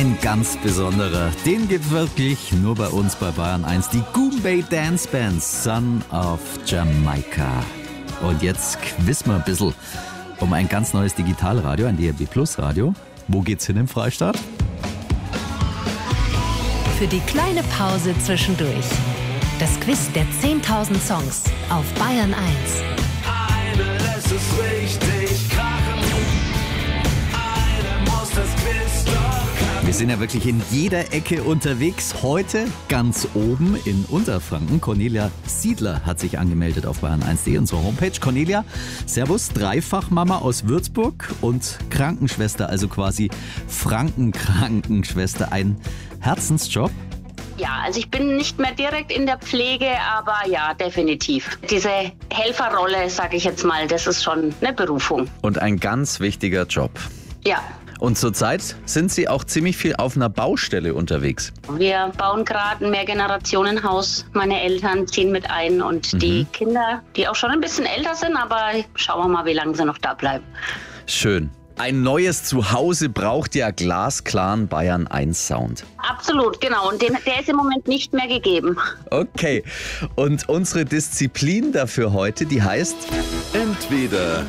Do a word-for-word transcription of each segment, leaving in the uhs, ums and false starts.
Ein ganz besonderer. Den gibt wirklich nur bei uns bei Bayern eins. Die Goombay Dance Band, Son of Jamaica. Und jetzt quizzen wir ein bisschen um ein ganz neues Digitalradio, ein D A B Plus Radio. Wo geht's hin im Freistaat? Für die kleine Pause zwischendurch. Das Quiz der zehntausend Songs auf Bayern eins. Eine lässt es richtig krachen. Eine muss das Quiz doch können. Wir sind ja wirklich in jeder Ecke unterwegs. Heute ganz oben in Unterfranken. Cornelia Siedler hat sich angemeldet auf bayern eins punkt de, unsere Homepage. Cornelia, servus, Dreifachmama aus Würzburg und Krankenschwester, also quasi Frankenkrankenschwester. Ein Herzensjob? Ja, also ich bin nicht mehr direkt in der Pflege, aber ja, definitiv. Diese Helferrolle, sage ich jetzt mal, das ist schon eine Berufung. Und ein ganz wichtiger Job. Ja. Und zurzeit sind Sie auch ziemlich viel auf einer Baustelle unterwegs. Wir bauen gerade ein Mehrgenerationenhaus. Meine Eltern ziehen mit ein und mhm. die Kinder, die auch schon ein bisschen älter sind, aber schauen wir mal, wie lange sie noch da bleiben. Schön. Ein neues Zuhause braucht ja glasklaren Bayern eins Sound. Absolut, genau. Und den, der ist im Moment nicht mehr gegeben. Okay. Und unsere Disziplin dafür heute, die heißt Entweder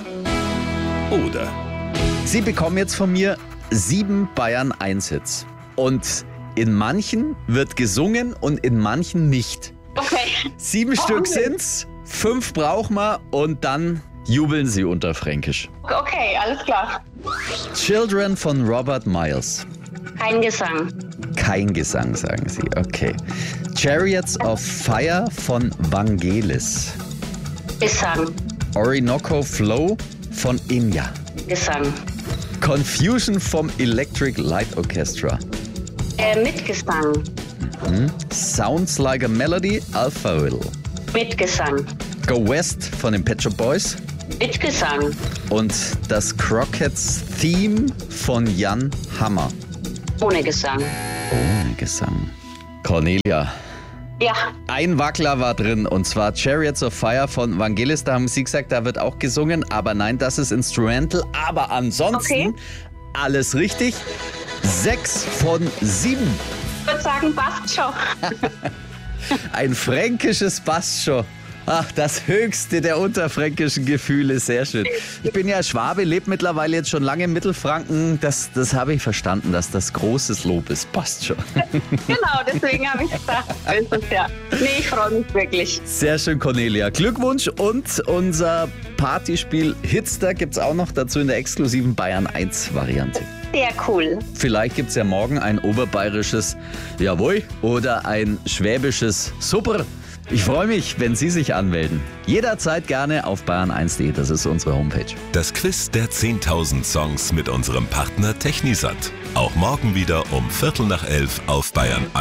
oder. Sie bekommen jetzt von mir sieben Bayern eins Hits. Und in manchen wird gesungen und in manchen nicht. Okay. Sieben oh, Stück okay. sind's, fünf brauchen wir und dann jubeln Sie unter Fränkisch. Okay, alles klar. Children von Robert Miles. Kein Gesang. Kein Gesang, sagen Sie. Okay. Chariots of Fire von Vangelis. Gesang. Orinoco Flow von Enya. Gesang. Confusion vom Electric Light Orchestra. Äh, mit Gesang. Mhm. Sounds Like a Melody, Alpha Will. Mit Gesang. Go West von den Pet Shop Boys. Mit Gesang. Und das Crockets Theme von Jan Hammer. Ohne Gesang. Ohne Gesang. Cornelia. Ja. Ein Wackler war drin, und zwar Chariots of Fire von Vangelis. Da haben Sie gesagt, da wird auch gesungen, aber nein, das ist Instrumental. Aber ansonsten okay. alles richtig. Sechs von sieben. Ich würde sagen, passt schon. Ein fränkisches passt schon. Ach, das höchste der unterfränkischen Gefühle, sehr schön. Ich bin ja Schwabe, lebe mittlerweile jetzt schon lange in Mittelfranken. Das, das habe ich verstanden, dass das großes Lob ist. Passt schon. Genau, deswegen habe ich gesagt, ist es ja. Nee, ich freue mich wirklich. Sehr schön, Cornelia. Glückwunsch und unser Partyspiel Hitster gibt es auch noch dazu in der exklusiven Bayern eins Variante. Sehr cool. Vielleicht gibt es ja morgen ein oberbayerisches Jawohl oder ein schwäbisches Super. Ich freue mich, wenn Sie sich anmelden. Jederzeit gerne auf bayern eins punkt de, das ist unsere Homepage. Das Quiz der zehntausend Songs mit unserem Partner Technisat. Auch morgen wieder um Viertel nach elf auf Bayern eins.